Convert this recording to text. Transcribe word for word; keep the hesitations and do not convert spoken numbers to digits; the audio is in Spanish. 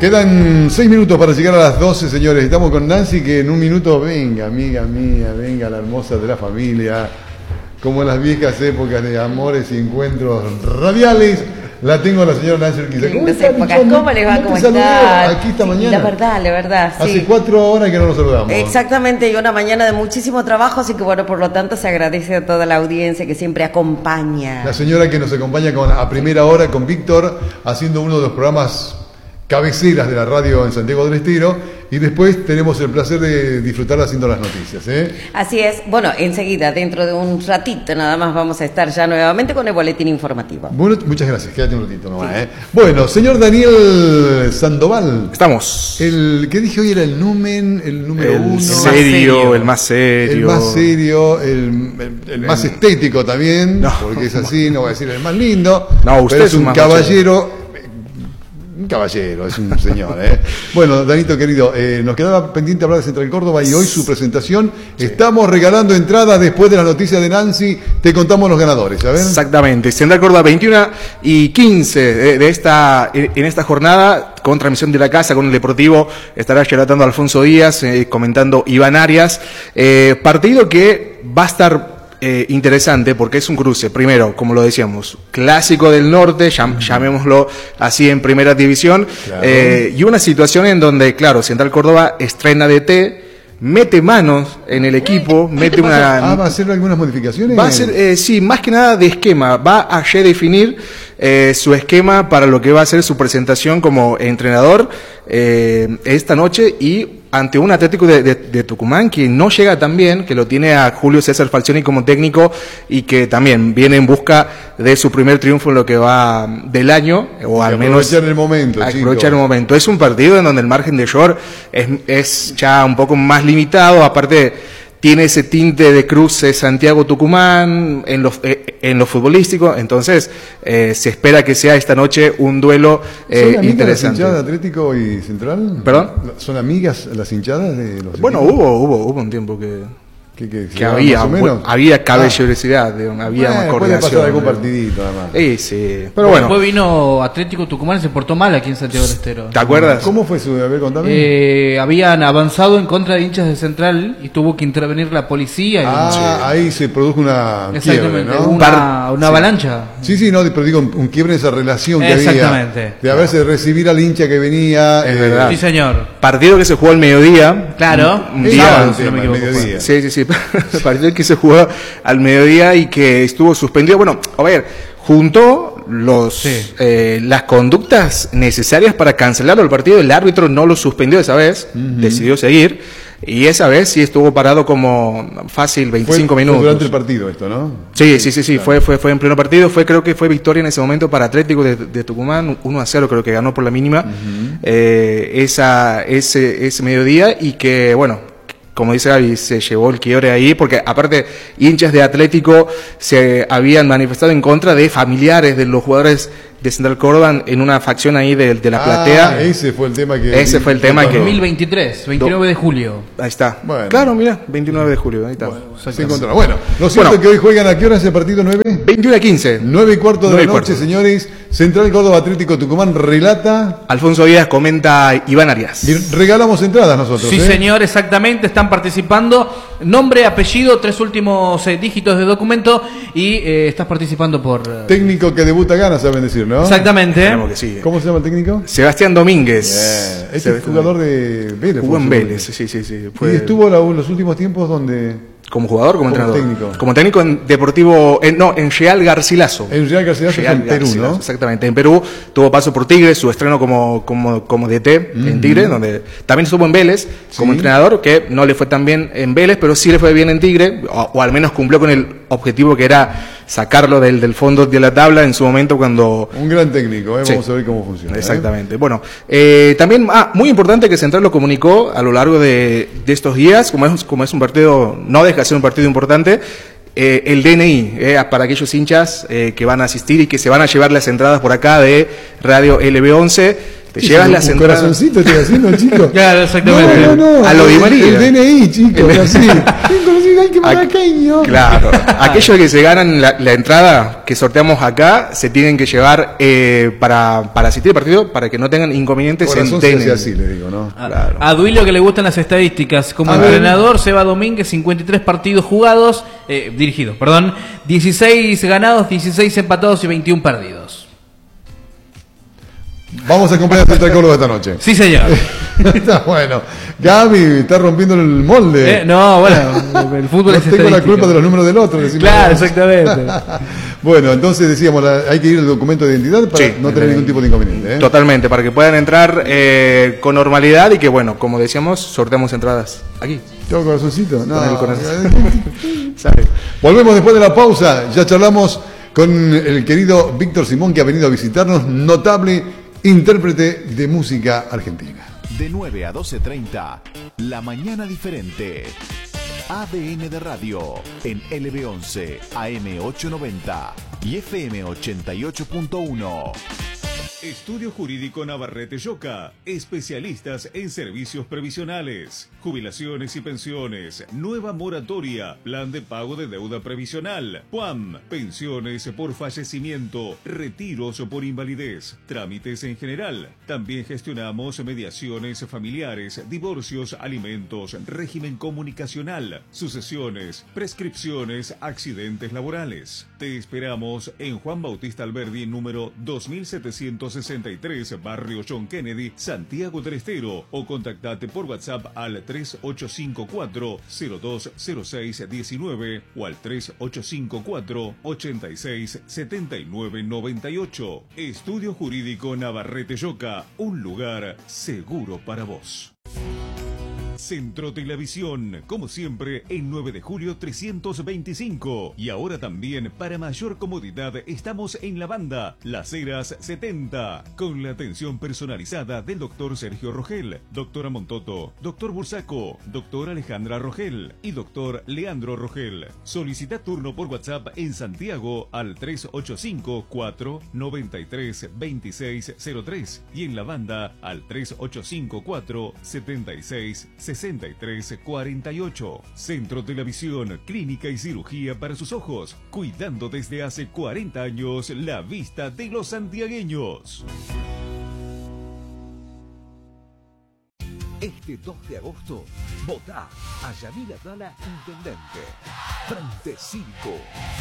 Quedan seis minutos para llegar a las doce, señores. Estamos con Nancy, que en un minuto, venga, amiga mía, venga, la hermosa de la familia. Como en las viejas épocas de amores y encuentros radiales, la tengo a la señora Nancy Urquiza. ¿Cómo, épocas? ¿Cómo les va? ¿Cómo está? Aquí esta mañana. La verdad, la verdad, sí. Hace cuatro horas que no nos saludamos. Exactamente, y una mañana de muchísimo trabajo, así que bueno, por lo tanto se agradece a toda la audiencia que siempre acompaña. La señora que nos acompaña con, a primera hora con Víctor, haciendo uno de los programas cabeceras de la radio en Santiago del Estero, y después tenemos el placer de disfrutar haciendo las noticias, ¿eh? Así es. Bueno, enseguida, dentro de un ratito nada más, vamos a estar ya nuevamente con el boletín informativo. Bueno, muchas gracias, quédate un ratito nomás, sí. ¿eh? Bueno, señor Daniel Sandoval. Estamos. El que dije hoy era el Numen, el número el uno. Serio, el más serio. El más serio, el, el, el más estético también, no, porque es así, no voy a decir el más lindo, no, usted pero es un más caballero. Un caballero, es un señor, ¿eh? Bueno, Danito querido, eh, nos quedaba pendiente hablar de Central Córdoba y hoy su presentación. Sí. Estamos regalando entradas después de las noticias de Nancy. Te contamos los ganadores, a ver. Exactamente, Central Córdoba veintiuno y quince de, de esta, en esta jornada, con transmisión de la casa, con el Deportivo, estará relatando Alfonso Díaz, eh, comentando Iván Arias. Eh, partido que va a estar Eh, interesante porque es un cruce, primero, como lo decíamos, clásico del norte, llam, llamémoslo así en primera división, claro. eh, y una situación en donde, claro, Central Córdoba estrena D T, mete manos en el equipo, mete una... Ah, ¿va a hacer algunas modificaciones? Va a hacer, eh, sí, más que nada de esquema, va a redefinir eh, su esquema para lo que va a ser su presentación como entrenador eh, esta noche y ante un Atlético de, de, de Tucumán que no llega tan bien, que lo tiene a Julio César Falcioni como técnico y que también viene en busca de su primer triunfo en lo que va del año, o al menos aprovechar el momento. Aprovechar el momento. Es un partido en donde el margen de error es, es ya un poco más limitado, aparte tiene ese tinte de cruce Santiago-Tucumán en lo, eh, en lo futbolístico, entonces eh, se espera que sea esta noche un duelo eh, ¿Son interesante. ¿Son amigas de Atlético y Central? ¿Perdón? ¿Son amigas las hinchadas de los Bueno, equipos? hubo, hubo, hubo un tiempo que... que, que, que había, bueno, había caballerosidad, ah. había bueno, coordinación. Puede pasar algún partidito además. Sí, sí. Pero bueno. Después vino Atlético Tucumán y se portó mal aquí en Santiago del Estero. ¿Te acuerdas? ¿Cómo fue su? A ver, contame. Eh, habían avanzado en contra de hinchas de Central y tuvo que intervenir la policía. Y ah, sí. Ahí se produjo una Exactamente, quiebre, ¿no? una, una sí. avalancha. Sí, sí, no, pero digo, un quiebre en esa relación que Exactamente. había. De haberse recibir al hincha que venía. Es eh, verdad. Sí, señor. Partido que se jugó al mediodía. Claro. Un día, sábado, si no me equivoco. Mediodía. Sí, sí, sí. Partido que se jugó al mediodía y que estuvo suspendido. Bueno, a ver, juntó los sí. eh, las conductas necesarias para cancelarlo el partido. El árbitro no lo suspendió esa vez, uh-huh. decidió seguir. Y esa vez sí estuvo parado como fácil veinticinco fue, minutos. Fue durante el partido esto, ¿no? Sí, sí, sí, sí, claro. fue, fue, fue en pleno partido. Fue, creo que fue victoria en ese momento para Atlético de, de Tucumán, uno a cero creo que ganó por la mínima uh-huh. eh, esa, ese, ese mediodía y que, bueno, como dice Gaby, se llevó el quiebre ahí, porque aparte hinchas de Atlético se habían manifestado en contra de familiares de los jugadores de Central Córdoba en una facción ahí de, de la ah, platea. Ese fue el tema que... Ese fue el tema que... dos mil veintitrés, veintinueve de julio. Ahí está. Bueno. Claro, mira, veintinueve de julio, ahí está. Bueno, se encontró. Bueno, lo cierto bueno, es que hoy juegan ¿a qué hora ese partido? ¿nueve? veintiuno a quince. nueve y cuarto de la noche, señores. Central Córdoba Atlético Tucumán relata... Alfonso Díaz comenta Iván Arias. Y regalamos entradas nosotros. Sí, ¿eh? señor, exactamente. Están participando. Nombre, apellido, tres últimos eh, dígitos de documento y eh, estás participando por... Eh... Técnico que debuta gana, saben decir, ¿no? Exactamente. Que sí. ¿Cómo se llama el técnico? Sebastián Domínguez. Yeah. Este es jugador de Vélez. Jugó en Vélez, sí, sí, sí. Fue... Y estuvo la, los últimos tiempos donde... ¿Como jugador o como, como entrenador? Técnico. Como técnico en Deportivo, en, no, en Real Garcilaso. En Real Garcilaso Real en Perú, Garcilaso, ¿no? Exactamente, en Perú tuvo paso por Tigre, su estreno como, como, como D T mm-hmm. en Tigre, donde también estuvo en Vélez sí. como entrenador, que no le fue tan bien en Vélez, pero sí le fue bien en Tigre, o, o al menos cumplió con el objetivo que era sacarlo del, del fondo de la tabla en su momento cuando... Un gran técnico, ¿eh? Vamos sí. a ver cómo funciona. Exactamente. ¿eh? Bueno, eh, también, ah, muy importante que Central lo comunicó a lo largo de, de estos días, como es, como es un partido, no deja de ser un partido importante, eh, el D N I, eh, para aquellos hinchas eh, que van a asistir y que se van a llevar las entradas por acá de Radio L B once, Te llevas las un entradas. corazoncito estoy haciendo, chicos. Claro, exactamente. No, no, no. A lo Di María. El D N I, chicos, así. Ay, qué maraqueño. Claro, aquellos que se ganan la, la entrada que sorteamos acá se tienen que llevar eh, para, para asistir al partido para que no tengan inconvenientes Corazón en se tenis. hace así, le digo, ¿no? A, Claro. a Duilio que le gustan las estadísticas. Como A ver. entrenador, Seba Domínguez, cincuenta y tres partidos jugados, eh, dirigidos, perdón, dieciséis ganados, dieciséis empatados y veintiuno perdidos. Vamos a comprar a Central Córdoba esta noche. Sí, señor. Está bueno. Gaby está rompiendo el molde. Eh, no, bueno, el fútbol No es tengo la estadística. culpa de los números del otro. decimos. Claro, exactamente. Bueno, entonces decíamos, la- hay que ir el documento de identidad para Sí. no tener ningún tipo de inconveniente. ¿eh? Totalmente, para que puedan entrar eh, con normalidad y que, bueno, como decíamos, sorteamos entradas aquí. ¿Tengo corazoncito? No. Con el corazón. ¿Sabe? Volvemos después de la pausa. Ya charlamos con el querido Víctor Simón, que ha venido a visitarnos, notable intérprete de música argentina. De nueve a doce treinta, La Mañana Diferente. A D N de Radio en L B once, A M ochocientos noventa y F M ochenta y ocho punto uno. Estudio Jurídico Navarrete Yoca, especialistas en servicios previsionales, jubilaciones y pensiones, nueva moratoria, plan de pago de deuda previsional, P U A M, pensiones por fallecimiento, retiros por invalidez, trámites en general. También gestionamos mediaciones familiares, divorcios, alimentos, régimen comunicacional, sucesiones, prescripciones, accidentes laborales. Te esperamos en Juan Bautista Alberdi, número dos mil setecientos sesenta y tres, Barrio John Kennedy, Santiago del Estero, o contactate por WhatsApp al tres ocho cinco cuatro, cero dos cero seis uno nueve o al tres ocho cinco cuatro, ochenta y seis, setenta y nueve noventa y ocho. Estudio Jurídico Navarrete Yoca, un lugar seguro para vos. Centro Televisión, como siempre, en nueve de julio trescientos veinticinco. Y ahora también, para mayor comodidad, estamos en la banda Las Heras setenta, con la atención personalizada del doctor Sergio Rogel, doctora Montoto, doctor Bursaco, doctora Alejandra Rogel y doctor Leandro Rogel. Solicita turno por WhatsApp en Santiago al tres ocho cinco cuatro nueve tres dos seis cero tres y en la banda al tres ocho cinco cuatro setenta y seis sesenta y tres cuarenta y ocho. Centro Televisión, clínica y cirugía para sus ojos, cuidando desde hace cuarenta años la vista de los santiagueños. Este dos de agosto, votá a Yamil Abdala Intendente. Frente Cívico.